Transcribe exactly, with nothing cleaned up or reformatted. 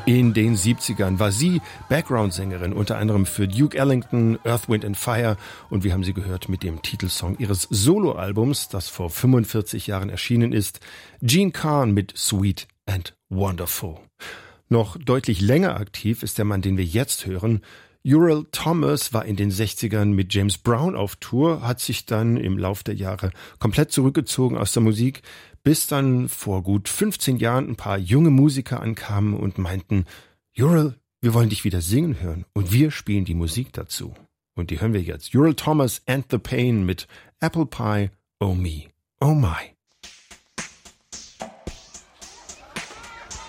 In den siebzigern war sie Background-Sängerin, unter anderem für Duke Ellington, Earth, Wind and Fire, und wir haben sie gehört mit dem Titelsong ihres Soloalbums, das vor fünfundvierzig Jahren erschienen ist, Jean Carn mit Sweet and Wonderful. Noch deutlich länger aktiv ist der Mann, den wir jetzt hören. Earl Thomas war in den sechzigern mit James Brown auf Tour, hat sich dann im Lauf der Jahre komplett zurückgezogen aus der Musik, bis dann vor gut fünfzehn Jahren ein paar junge Musiker ankamen und meinten, Earl, wir wollen dich wieder singen hören und wir spielen die Musik dazu. Und die hören wir jetzt. Earl Thomas and the Pain mit Apple Pie, Oh Me, Oh My.